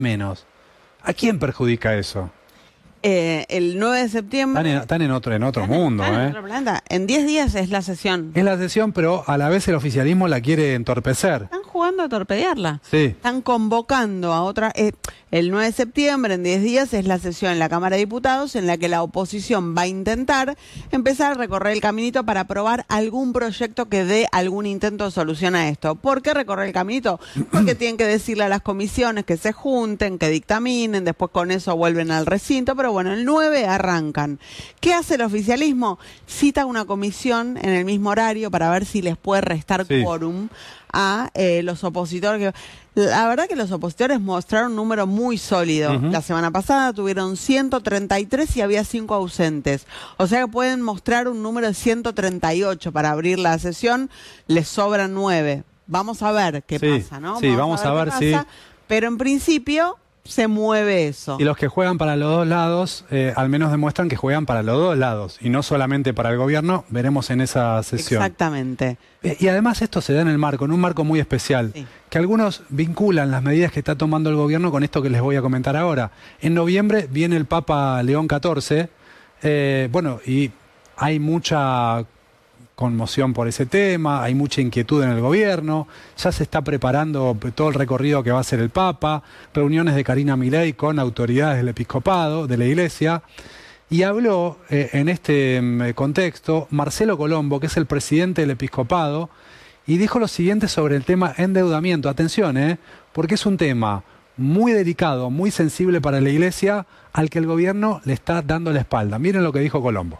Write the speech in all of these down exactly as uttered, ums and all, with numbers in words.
menos. ¿A quién perjudica eso? Eh, el nueve de septiembre... Están en, están en otro, en otro mundo, en, ¿eh? otro planeta. En diez días es la sesión. Es la sesión, pero a la vez el oficialismo la quiere entorpecer. Están jugando a torpedearla. Sí. Están convocando a otra... Eh, el nueve de septiembre, en diez días, es la sesión en la Cámara de Diputados en la que la oposición va a intentar empezar a recorrer el caminito para aprobar algún proyecto que dé algún intento de solución a esto. ¿Por qué recorrer el caminito? Porque tienen que decirle a las comisiones que se junten, que dictaminen, después con eso vuelven al recinto, pero bueno, el nueve arrancan. ¿Qué hace el oficialismo? Cita una comisión en el mismo horario para ver si les puede restar sí. quórum a eh, los opositores. La verdad que los opositores mostraron un número muy sólido. Uh-huh. La semana pasada tuvieron ciento treinta y tres y había cinco ausentes. O sea que pueden mostrar un número de ciento treinta y ocho para abrir la sesión. Les sobran nueve. Vamos a ver qué sí, pasa, ¿no? Sí, vamos, vamos a ver, a ver pasa, sí. Pero en principio se mueve eso. Y los que juegan para los dos lados, eh, al menos demuestran que juegan para los dos lados y no solamente para el gobierno. Veremos en esa sesión. Exactamente. Eh, y además esto se da en el marco, en un marco muy especial, sí. que algunos vinculan las medidas que está tomando el gobierno con esto que les voy a comentar ahora. En noviembre viene el Papa León catorce, eh, bueno, y hay mucha conmoción por ese tema, hay mucha inquietud en el gobierno, ya se está preparando todo el recorrido que va a hacer el Papa, reuniones de Karina Milei con autoridades del episcopado, de la Iglesia, y habló eh, en este eh, contexto Marcelo Colombo, que es el presidente del episcopado, y dijo lo siguiente sobre el tema endeudamiento. Atención, eh, porque es un tema muy delicado, muy sensible para la Iglesia, al que el gobierno le está dando la espalda. Miren lo que dijo Colombo.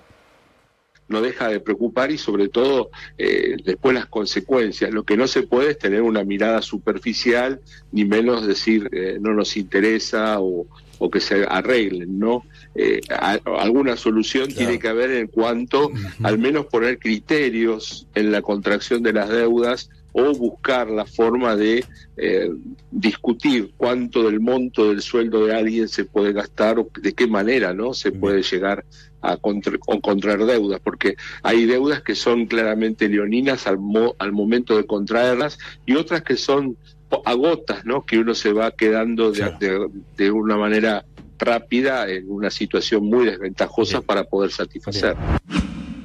No deja de preocupar y sobre todo eh, después las consecuencias. Lo que no se puede es tener una mirada superficial, ni menos decir eh, no nos interesa o, o que se arreglen, ¿no? Eh, a, alguna solución claro. tiene que haber en cuanto, uh-huh. al menos poner criterios en la contracción de las deudas o buscar la forma de eh, discutir cuánto del monto del sueldo de alguien se puede gastar o de qué manera, ¿no? Se puede Bien. llegar a, contra, a contraer deudas, porque hay deudas que son claramente leoninas al, mo, al momento de contraerlas y otras que son a gotas, ¿no? Que uno se va quedando de, claro. de, de una manera rápida en una situación muy desventajosa Bien. para poder satisfacer. Bien.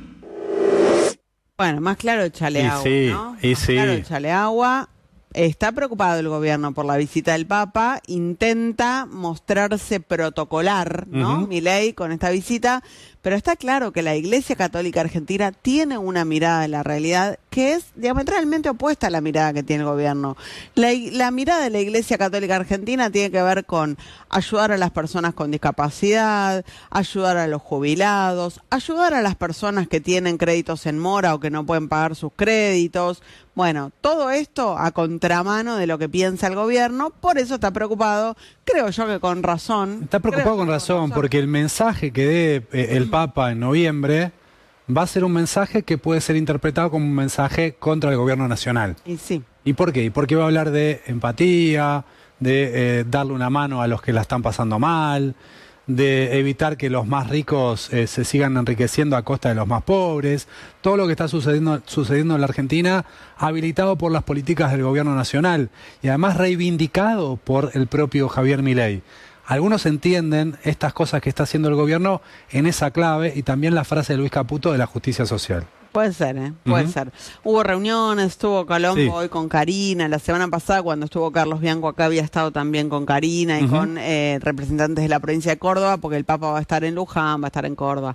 Bueno, más claro échale y agua, sí, ¿no? Y más sí. claro échale agua. Está preocupado el gobierno por la visita del Papa, intenta mostrarse protocolar, ¿no? Uh-huh. Milei con esta visita, pero está claro que la Iglesia Católica Argentina tiene una mirada de la realidad que es diametralmente opuesta a la mirada que tiene el gobierno. La, la mirada de la Iglesia Católica Argentina tiene que ver con ayudar a las personas con discapacidad, ayudar a los jubilados, ayudar a las personas que tienen créditos en mora o que no pueden pagar sus créditos. Bueno, todo esto a contramano de lo que piensa el gobierno, por eso está preocupado, creo yo que con razón. Está preocupado con razón, con razón, porque el mensaje que dé eh, el Papa en noviembre va a ser un mensaje que puede ser interpretado como un mensaje contra el gobierno nacional. Y sí. ¿Y por qué? Porque va a hablar de empatía, de eh, darle una mano a los que la están pasando mal, de evitar que los más ricos eh, se sigan enriqueciendo a costa de los más pobres, todo lo que está sucediendo, sucediendo en la Argentina, habilitado por las políticas del gobierno nacional y además reivindicado por el propio Javier Milei. Algunos entienden estas cosas que está haciendo el gobierno en esa clave y también la frase de Luis Caputo de la justicia social. Puede ser, ¿eh? Puede uh-huh. ser. Hubo reuniones, estuvo Colombo sí. hoy con Karina. La semana pasada, cuando estuvo Carlos Bianco acá, había estado también con Karina y uh-huh. con eh, representantes de la provincia de Córdoba, porque el Papa va a estar en Luján, va a estar en Córdoba.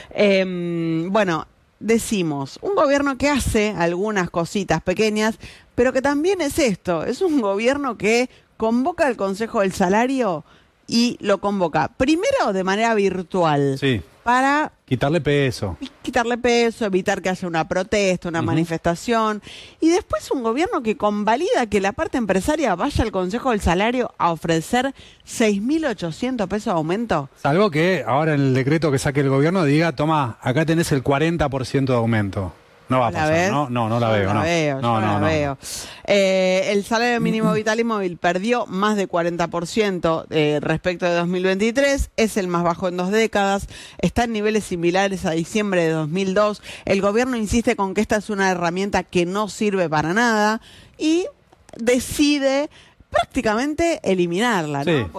Eh, bueno, decimos, un gobierno que hace algunas cositas pequeñas, pero que también es esto, es un gobierno que convoca al Consejo del Salario y lo convoca primero de manera virtual. Sí. Para quitarle peso. Quitarle peso, evitar que haya una protesta, una uh-huh. manifestación. Y después un gobierno que convalida que la parte empresaria vaya al Consejo del Salario a ofrecer seis mil ochocientos pesos de aumento. Salvo que ahora en el decreto que saque el gobierno diga, toma, acá tenés el cuarenta por ciento de aumento. No va a pasar, ves? ¿no? No, no la veo. No la no. veo, no, yo no, la no, veo. No. Eh, el salario mínimo vital y móvil perdió más de cuarenta por ciento eh, respecto de dos mil veintitrés, es el más bajo en dos décadas, está en niveles similares a diciembre de dos mil dos. El gobierno insiste con que esta es una herramienta que no sirve para nada y decide prácticamente eliminarla, ¿no? Sí.